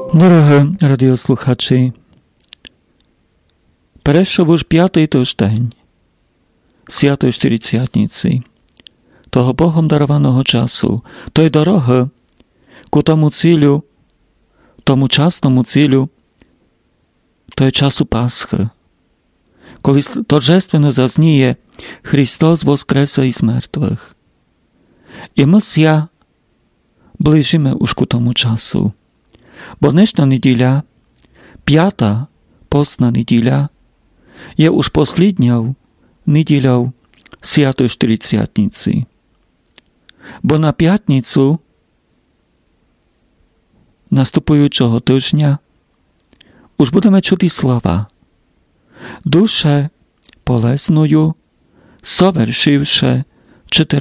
Дорогі радіослухачі, перейшов уж 5-й тиждень Святої Чотиридцятниці, того Богом дарованого часу, тої дороги ku тому цілю, тому часному цілю, тої часу Пасхи, коли торжественно зазніє Христос воскреса із мертвих. І ми ся ближимо уж ku тому часу. Бо днешня неділя, 5-та постна неділя, є уж послідньою неділею Святої Чотиридцятниці. Бо на п'ятницю наступуючого тижня уж будемо чути слова: «Душе полезною, совершивши 4